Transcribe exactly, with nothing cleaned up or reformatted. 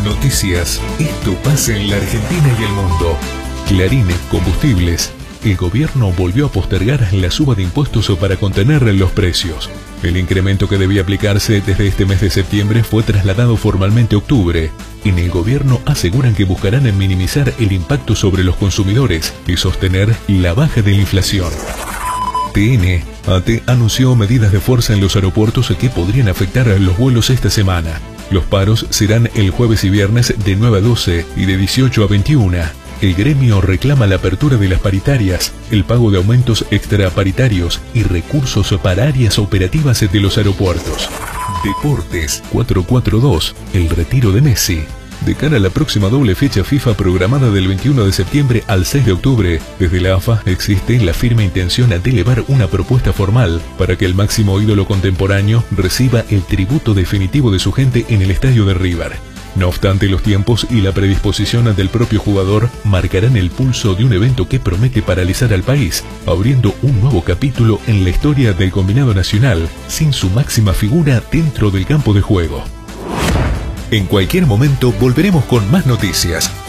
Noticias. Esto pasa en la Argentina y el mundo. Clarín Combustibles. El gobierno volvió a postergar la suba de impuestos para contener los precios. El incremento que debía aplicarse desde este mes de septiembre fue trasladado formalmente a octubre. En el gobierno aseguran que buscarán en minimizar el impacto sobre los consumidores y sostener la baja de la inflación. T N A T anunció medidas de fuerza en los aeropuertos que podrían afectar a los vuelos esta semana. Los paros serán el jueves y viernes de nueve a doce y de dieciocho a veintiuna. El gremio reclama la apertura de las paritarias, el pago de aumentos extraparitarios y recursos para áreas operativas de los aeropuertos. Deportes cuatrocientos cuarenta y dos. El retiro de Messi. De cara a la próxima doble fecha FIFA programada del veintiuno de septiembre al seis de octubre, desde la A F A existe la firme intención de elevar una propuesta formal para que el máximo ídolo contemporáneo reciba el tributo definitivo de su gente en el estadio de River. No obstante, los tiempos y la predisposición del propio jugador marcarán el pulso de un evento que promete paralizar al país, abriendo un nuevo capítulo en la historia del combinado nacional, sin su máxima figura dentro del campo de juego. En cualquier momento volveremos con más noticias.